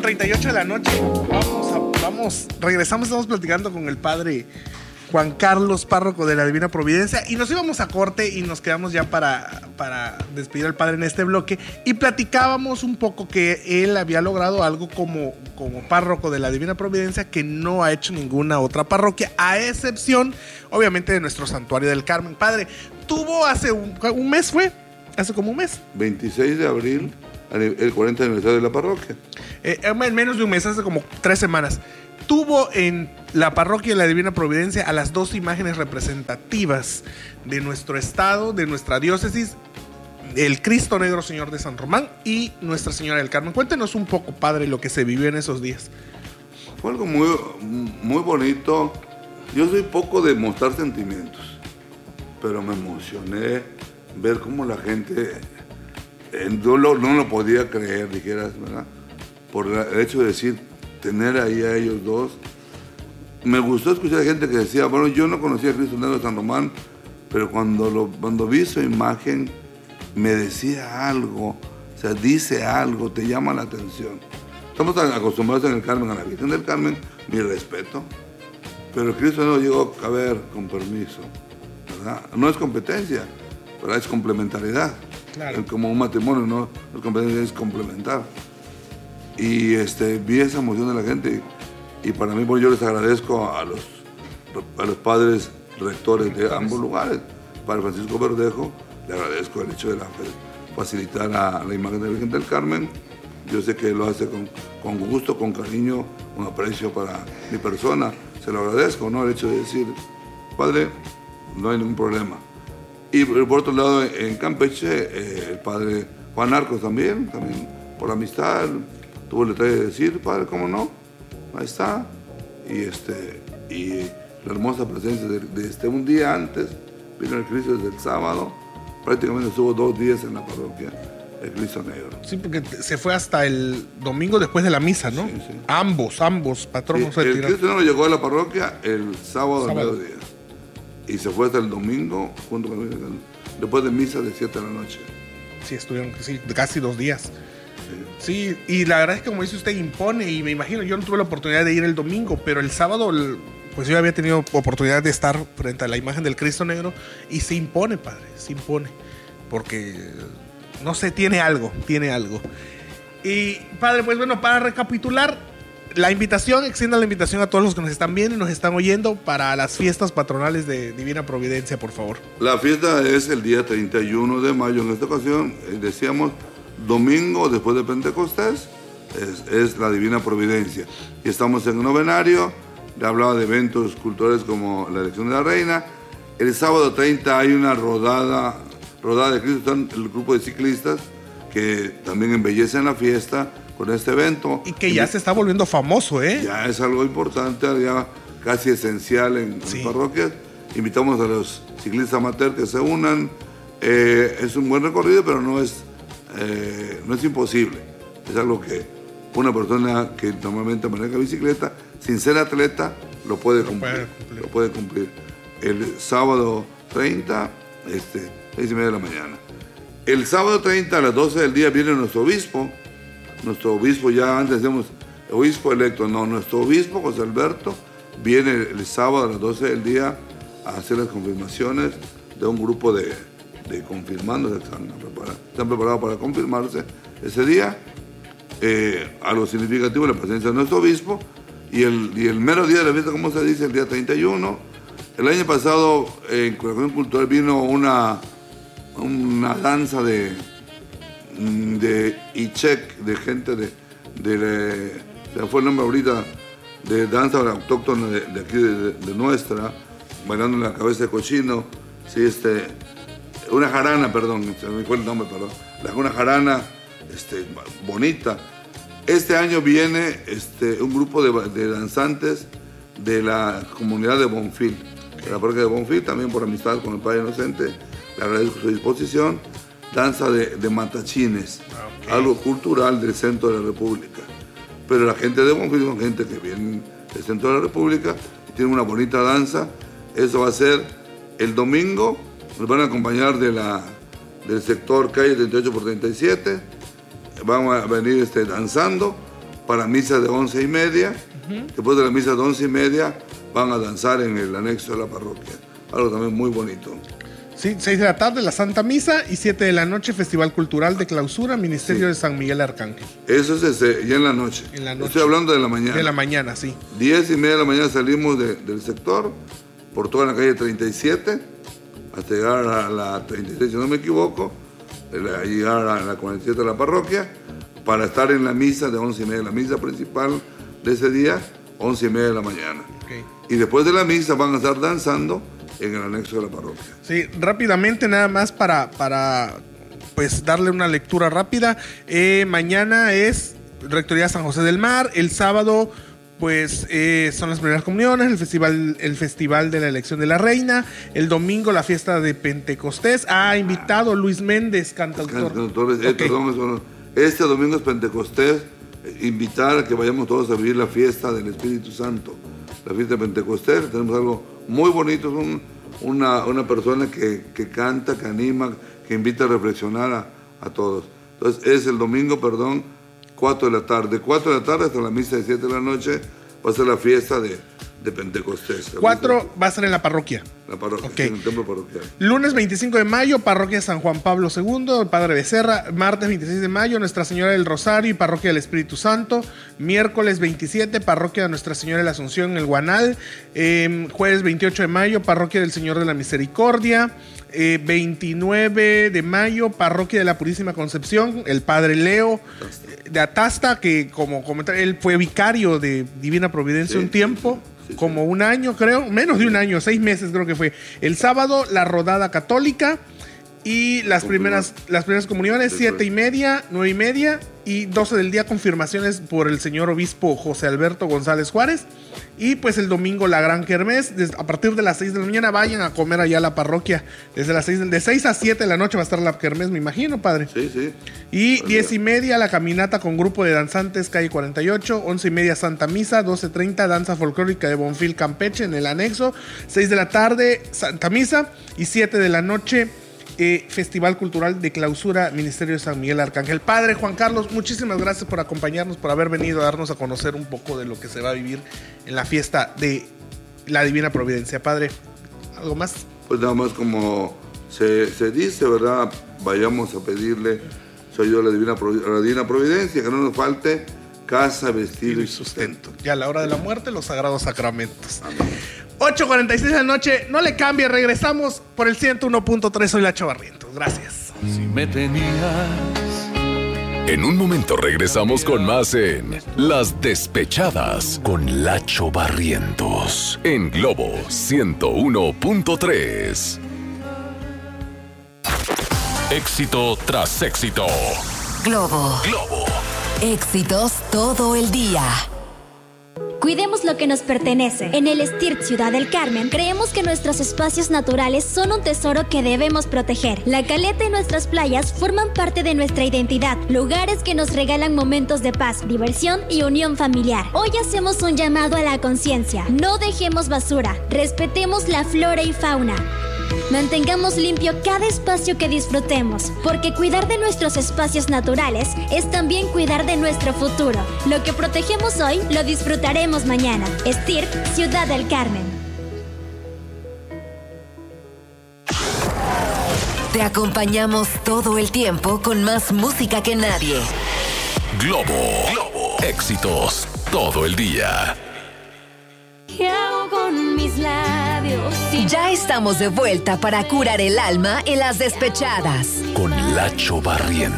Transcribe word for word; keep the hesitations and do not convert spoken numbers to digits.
treinta y ocho de la noche. Vamos, a, vamos, regresamos, estamos platicando con el padre Juan Carlos, párroco de la Divina Providencia, y nos íbamos a corte y nos quedamos ya para, para despedir al padre en este bloque, y platicábamos un poco que él había logrado algo como, como párroco de la Divina Providencia que no ha hecho ninguna otra parroquia, a excepción, obviamente, de nuestro Santuario del Carmen. Padre, tuvo hace un, un mes, ¿fue? Hace como un mes. veintiséis de abril, el cuarenta aniversario de la parroquia. Eh, en menos de un mes, hace como tres semanas. Tuvo en la parroquia de la Divina Providencia a las dos imágenes representativas de nuestro estado, de nuestra diócesis, el Cristo Negro Señor de San Román y Nuestra Señora del Carmen. Cuéntenos un poco, padre, lo que se vivió en esos días. Fue algo muy, muy bonito. Yo soy poco de mostrar sentimientos, pero me emocioné ver cómo la gente, eh, no, lo, no lo podía creer, dijeras, ¿verdad? Por el hecho de decir, tener ahí a ellos dos. Me gustó escuchar a gente que decía, bueno, yo no conocía a Cristo Negro de San Román, pero cuando, lo, cuando vi su imagen, me decía algo, o sea, dice algo, te llama la atención. Estamos tan acostumbrados en el Carmen, a la Virgen del Carmen, mi respeto, pero el Cristo Negro llegó a ver, con permiso, ¿verdad? No es competencia, pero es complementariedad. Claro. Como un matrimonio, no es competencia, es complementar. Y este, vi esa emoción de la gente y, y para mí, pues, yo les agradezco a los, a los padres rectores de ambos lugares. Padre Francisco Verdejo, le agradezco el hecho de la, facilitar a la imagen de la Virgen del Carmen. Yo sé que lo hace con, con gusto, con cariño, con aprecio para mi persona. Se lo agradezco, ¿no? El hecho de decir, padre, no hay ningún problema. Y por otro lado, en Campeche, eh, el padre Juan Arcos también, también por amistad, tuvo el detalle de decir, padre, ¿cómo no? Ahí está. Y, este, y la hermosa presencia de, de este, un día antes, vino el Cristo desde el sábado, prácticamente estuvo dos días en la parroquia, el Cristo Negro. Sí, porque se fue hasta el domingo después de la misa, ¿no? Sí, sí. Ambos, ambos patronos. Sí, el Cristo Negro llegó a la parroquia el sábado al mediodía. Y se fue hasta el domingo, junto con el, después de misa de siete de la noche. Sí, estuvieron sí, casi dos días. Sí, y la verdad es que, como dice usted, impone, y me imagino, yo no tuve la oportunidad de ir el domingo, pero el sábado, pues yo había tenido oportunidad de estar frente a la imagen del Cristo Negro, y se impone, padre, se impone, porque, no sé, tiene algo, tiene algo. Y, padre, pues bueno, para recapitular, la invitación, extienda la invitación a todos los que nos están viendo y nos están oyendo para las fiestas patronales de Divina Providencia, por favor. La fiesta es el día treinta y uno de mayo, en esta ocasión, eh, decíamos, domingo después de Pentecostés, es, es la Divina Providencia. Y estamos en el novenario, le hablaba de eventos culturales como la elección de la reina. El sábado treinta hay una rodada, rodada de Cristo, están el grupo de ciclistas que también embellecen la fiesta con este evento. Y que ya y, se está volviendo famoso, ¿eh? Ya es algo importante, ya casi esencial en, sí. en parroquias. Invitamos a los ciclistas amateur que se unan. Eh, es un buen recorrido, pero no es Eh, no es imposible, es algo que una persona que normalmente maneja bicicleta, sin ser atleta, lo puede cumplir. Lo puede cumplir, lo puede cumplir. El sábado treinta, este, seis y media de la mañana. El sábado treinta a las doce del día viene nuestro obispo, nuestro obispo ya antes decíamos obispo electo, no, nuestro obispo José Alberto viene el sábado a las doce del día a hacer las confirmaciones de un grupo de de confirmandos, están preparados, están preparados para confirmarse ese día. Eh, algo significativo la presencia de nuestro obispo y el, y el mero día de la fiesta, como se dice, el día treinta y uno. El año pasado en Curación Cultural vino una, una danza de, de Ichek, de gente de, de, de, de fue el nombre ahorita, de danza autóctona de, de aquí, de, de nuestra, bailando en la cabeza de cochino, sí, este, una jarana, perdón, se me fue el nombre, perdón, una jarana este, bonita. Este año viene este, un grupo de, de danzantes de la comunidad de Bonfil, de la parroquia de Bonfil, también por amistad con el Padre Inocente, le agradezco su disposición. Danza de, de matachines, okay. Algo cultural del centro de la República. Pero la gente de Bonfil son gente que viene del centro de la República y tiene una bonita danza. Eso va a ser el domingo. Nos van a acompañar de la, del sector calle treinta y ocho por treinta y siete. Van a venir este, danzando para misa de once y media. Uh-huh. Después de la misa de once y media van a danzar en el anexo de la parroquia. Algo también muy bonito. Sí, seis de la tarde la Santa Misa y siete de la noche Festival Cultural de Clausura, Ministerio sí. de San Miguel Arcángel. Eso es ese, ya en la noche. En la noche. Estoy hablando de la mañana. De la mañana, sí. Diez y media de la mañana salimos de, del sector, por toda la calle treinta y siete, hasta llegar a la treinta y seis, si no me equivoco, a llegar a la cuarenta y siete de la parroquia, para estar en la misa de once y media, la misa principal de ese día, once y media de la mañana. Okay. Y después de la misa van a estar danzando en el anexo de la parroquia. Sí, rápidamente nada más para, para pues darle una lectura rápida. Eh, mañana es Rectoría San José del Mar, el sábado pues eh, son las primeras comuniones, el festival, el festival de la elección de la reina, el domingo la fiesta de Pentecostés. Ha invitado Luis Méndez, cantautor. Cantautores, eh, okay. perdón, este domingo es Pentecostés, invitar a que vayamos todos a vivir la fiesta del Espíritu Santo, la fiesta de Pentecostés. Tenemos algo muy bonito, es un, una, una persona que, que canta, que anima, que invita a reflexionar a, a todos. Entonces es el domingo, perdón, cuatro de la tarde. cuatro de la tarde hasta la misa de siete de la noche va a ser la fiesta de, de Pentecostés. cuatro va a ser en la parroquia. La parroquia, okay. En el templo parroquial. Lunes veinticinco de mayo, parroquia San Juan Pablo segundo, el Padre Becerra. Martes veintiséis de mayo, Nuestra Señora del Rosario y parroquia del Espíritu Santo. Miércoles veintisiete, parroquia de Nuestra Señora de la Asunción en el Guanal. Eh, jueves veintiocho de mayo, parroquia del Señor de la Misericordia. Eh, veintinueve de mayo, parroquia de la Purísima Concepción, el Padre Leo eh, de Atasta, que como comentar, él fue vicario de Divina Providencia sí, un tiempo. Sí, sí. Sí, como sí. un año creo, menos de un año, seis meses creo que fue. El sábado la rodada católica y las primeras, las primeras comuniones, siete y media, nueve y media y doce del día, confirmaciones por el señor obispo José Alberto González Juárez. Y pues el domingo la gran kermés, desde, a partir de las seis de la mañana vayan a comer allá a la parroquia. Desde las seis, de seis a siete de la noche va a estar la kermés, me imagino, padre. Sí, sí. Y diez y media la caminata con grupo de danzantes, calle cuarenta y ocho. Once y media Santa Misa, doce treinta danza folclórica de Bonfil, Campeche, en el anexo. Seis de la tarde Santa Misa y siete de la noche Eh, Festival Cultural de Clausura, Ministerio de San Miguel Arcángel. Padre Juan Carlos, muchísimas gracias por acompañarnos, por haber venido a darnos a conocer un poco de lo que se va a vivir en la fiesta de la Divina Providencia. Padre, ¿algo más? Pues nada más como se, se dice, ¿verdad? Vayamos a pedirle su ayuda a la Divina, a la Divina Providencia, que no nos falte casa, vestido y sustento. Y a la hora de la muerte, los sagrados sacramentos. Amén. ocho cuarenta y seis de la noche, no le cambie, regresamos por el ciento uno punto tres, soy Lacho Barrientos, gracias. Si me tenías. En un momento regresamos con más en Las Despechadas con Lacho Barrientos en Globo ciento uno punto tres. Éxito tras éxito. Globo. Globo. Éxitos todo el día. Cuidemos lo que nos pertenece. En el STIRT Ciudad del Carmen, creemos que nuestros espacios naturales son un tesoro que debemos proteger. La caleta y nuestras playas forman parte de nuestra identidad, lugares que nos regalan momentos de paz, diversión y unión familiar. Hoy hacemos un llamado a la conciencia. No dejemos basura, respetemos la flora y fauna. Mantengamos limpio cada espacio que disfrutemos, porque cuidar de nuestros espacios naturales es también cuidar de nuestro futuro. Lo que protegemos hoy, lo disfrutaremos mañana. STIRT, Ciudad del Carmen. Te acompañamos todo el tiempo con más música que nadie. Globo, Globo. Éxitos todo el día. ¿Qué hago con mis labios? Ya estamos de vuelta para curar el alma en Las Despechadas con Lacho Barrientos.